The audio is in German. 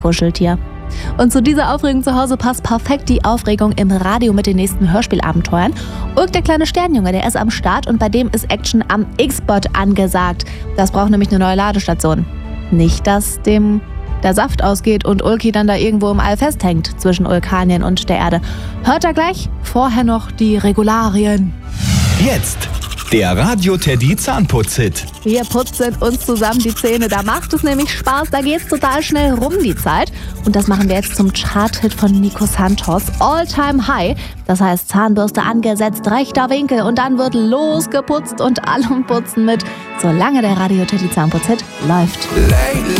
Kuscheltier. Und zu dieser Aufregung zu Hause passt perfekt die Aufregung im Radio mit den nächsten Hörspielabenteuern. Ulk, der kleine Sternjunge, der ist am Start und bei dem ist Action am X-Bot angesagt. Das braucht nämlich eine neue Ladestation. Nicht, dass dem der Saft ausgeht und Ulki dann da irgendwo im All festhängt zwischen Ulkanien und der Erde. Hört er gleich? Vorher noch die Regularien. Jetzt der Radio-Teddy Zahnputz-Hit. Wir putzen uns zusammen die Zähne. Da macht es nämlich Spaß. Da geht's total schnell rum, die Zeit. Und das machen wir jetzt zum Chart-Hit von Nico Santos. All-Time High. Das heißt, Zahnbürste angesetzt, rechter Winkel und dann wird losgeputzt und alle putzen mit. Solange der Radio-Teddy Zahnputz-Hit läuft.